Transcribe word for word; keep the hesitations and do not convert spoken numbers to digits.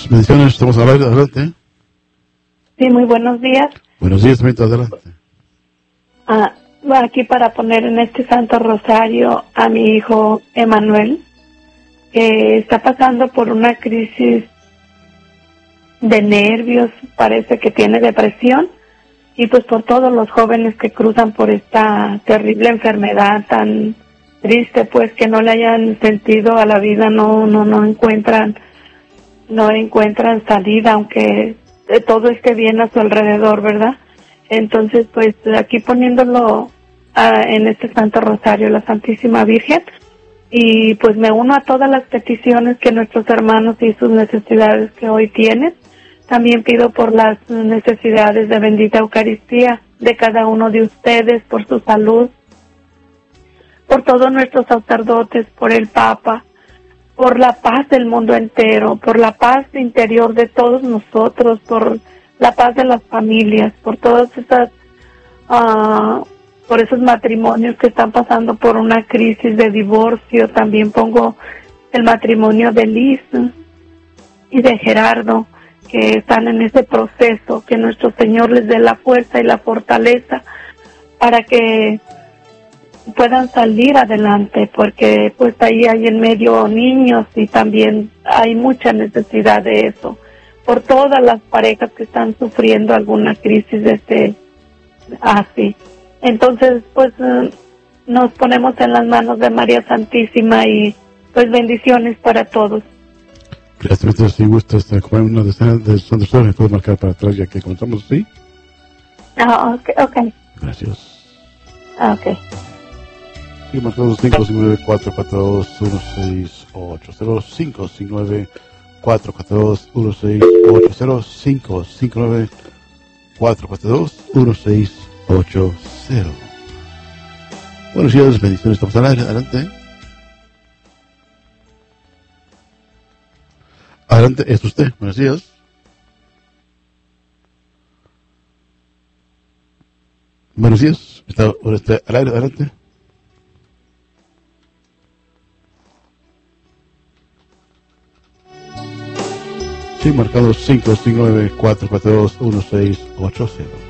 Bendiciones, estamos al aire, adelante. Sí, muy buenos días. Buenos días, también, adelante. Ah, aquí para poner en este Santo Rosario a mi hijo Emanuel, que está pasando por una crisis de nervios, parece que tiene depresión, y pues por todos los jóvenes que cruzan por esta terrible enfermedad tan triste, pues que no le hayan sentido a la vida, no no no encuentran no encuentran salida, aunque todo esté bien a su alrededor, ¿verdad? Entonces, pues aquí poniéndolo uh, en este Santo Rosario, la Santísima Virgen, y pues me uno a todas las peticiones que nuestros hermanos y sus necesidades que hoy tienen. También pido por las necesidades de bendita Eucaristía de cada uno de ustedes, por su salud, por todos nuestros sacerdotes, por el Papa, por la paz del mundo entero, por la paz interior de todos nosotros, por la paz de las familias, por todas esas, uh, por esos matrimonios que están pasando por una crisis de divorcio. También pongo el matrimonio de Liz y de Gerardo, que están en ese proceso, que nuestro Señor les dé la fuerza y la fortaleza para que puedan salir adelante, porque pues ahí hay en medio niños y también hay mucha necesidad de eso, por todas las parejas que están sufriendo alguna crisis de este así. Entonces pues nos ponemos en las manos de María Santísima y pues bendiciones para todos. Gracias, si gusta esta como una decena de Santo Rosario, puedo marcar para atrás ya que comenzamos, ¿sí? Ah, ok, ok. Gracias. Ah, ok. Sí, marcado cinco cinco nueve, cuatro cuatro dos, uno seis ocho cero, cinco cinco nueve, cuatro cuatro dos, uno seis ocho cero, cinco cinco nueve, cuatro cuatro dos, uno seis ocho cero. Buenos días, bendiciones, estamos al aire, adelante. Adelante, es usted, buenos días. Buenos días, está, está al aire, adelante. Sí, marcado cinco cinco nueve, cuatro cuatro dos, uno seis ocho cero.